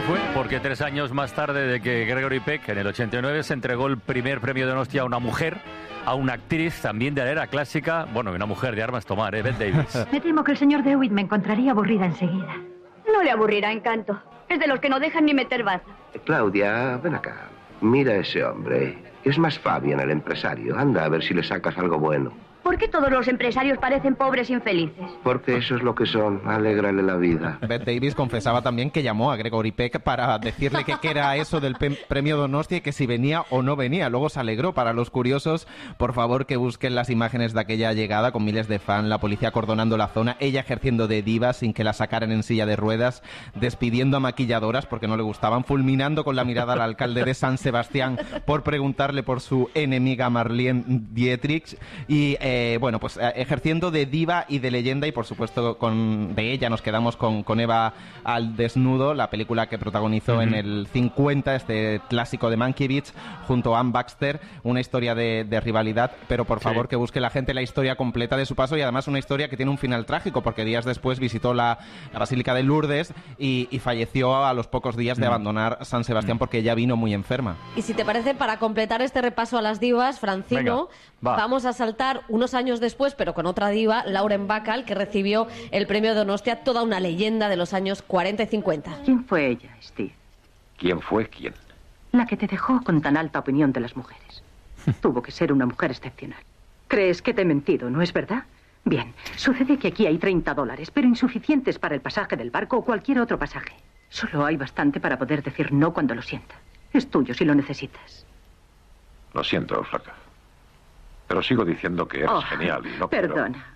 fue porque 3 años más tarde de que Gregory Peck, en el 89, se entregó el primer premio Donostia a una mujer, a una actriz también de la era clásica, bueno, una mujer de armas tomar, Bette Davis. Me temo que el señor DeWitt me encontraría aburrida enseguida. No le aburrirá, Encanto. Es de los que no dejan ni meter baza. Claudia, ven acá. Mira a ese hombre. Es más Fabian, el empresario. Anda a ver si le sacas algo bueno. ¿Por qué todos los empresarios parecen pobres infelices? Porque eso es lo que son. Alégrale la vida. Bette Davis confesaba también que llamó a Gregory Peck para decirle que qué era eso del premio Donostia y que si venía o no venía. Luego se alegró. Para los curiosos, por favor, que busquen las imágenes de aquella llegada con miles de fans, la policía acordonando la zona, ella ejerciendo de diva sin que la sacaran en silla de ruedas, despidiendo a maquilladoras porque no le gustaban, fulminando con la mirada al alcalde de San Sebastián por preguntarle por su enemiga Marlene Dietrich y bueno, pues ejerciendo de diva y de leyenda, y por supuesto de ella nos quedamos con Eva al desnudo, la película que protagonizó en el 50, este clásico de Mankiewicz, junto a Anne Baxter, una historia de rivalidad, pero por favor que busque la gente la historia completa de su paso, y además una historia que tiene un final trágico, porque días después visitó la Basílica de Lourdes y falleció a los pocos días de abandonar San Sebastián porque ella vino muy enferma. Y si te parece, para completar este repaso a las divas, Francino, vamos a saltar unos años después, pero con otra diva, Lauren Bacall, que recibió el premio Donostia, toda una leyenda de los años 40 y 50. ¿Quién fue ella, Steve? ¿Quién fue quién? La que te dejó con tan alta opinión de las mujeres. Tuvo que ser una mujer excepcional. ¿Crees que te he mentido, no es verdad? Bien, sucede que aquí hay $30, pero insuficientes para el pasaje del barco o cualquier otro pasaje. Solo hay bastante para poder decir no cuando lo sienta. Es tuyo si lo necesitas. Lo siento, flaca. Pero sigo diciendo que eres genial y no perdona.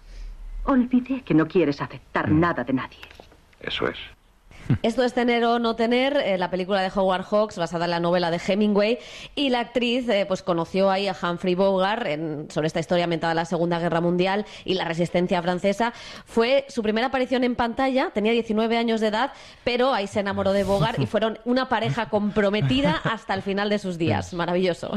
Olvidé que no quieres aceptar nada de nadie. Eso es. Esto es Tener o no tener, la película de Howard Hawks basada en la novela de Hemingway, y la actriz pues conoció ahí a Humphrey Bogart sobre esta historia ambientada en la Segunda Guerra Mundial y la resistencia francesa. Fue su primera aparición en pantalla, tenía 19 años de edad, pero ahí se enamoró de Bogart y fueron una pareja comprometida hasta el final de sus días. Maravilloso.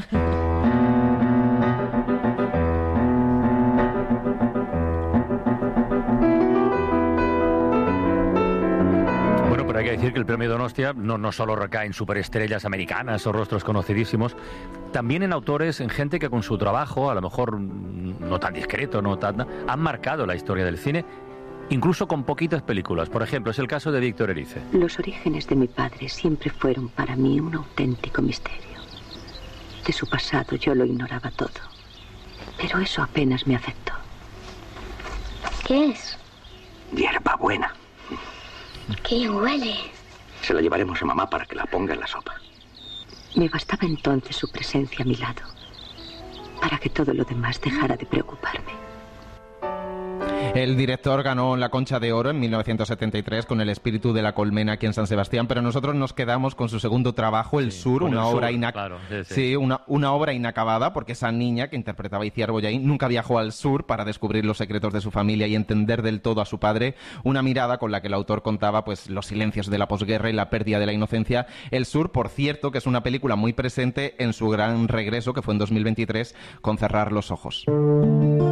Pero hay que decir que el premio Donostia no solo recae en superestrellas americanas o rostros conocidísimos, también en autores, en gente que con su trabajo, a lo mejor no tan discreto, han marcado la historia del cine, incluso con poquitas películas. Por ejemplo, es el caso de Víctor Erice. Los orígenes de mi padre siempre fueron para mí un auténtico misterio. De su pasado yo lo ignoraba todo, pero eso apenas me afectó. ¿Qué es? Hierbabuena. ¿Qué huele? Se la llevaremos a mamá para que la ponga en la sopa. Me bastaba entonces su presencia a mi lado para que todo lo demás dejara de preocuparme. El director ganó la Concha de Oro en 1973 con El espíritu de la colmena aquí en San Sebastián, pero nosotros nos quedamos con su segundo trabajo, El Sur, una obra una obra inacabada, porque esa niña que interpretaba Itziar Bollaín nunca viajó al sur para descubrir los secretos de su familia y entender del todo a su padre, una mirada con la que el autor contaba pues los silencios de la posguerra y la pérdida de la inocencia. El Sur, por cierto, que es una película muy presente en su gran regreso, que fue en 2023, con Cerrar los ojos.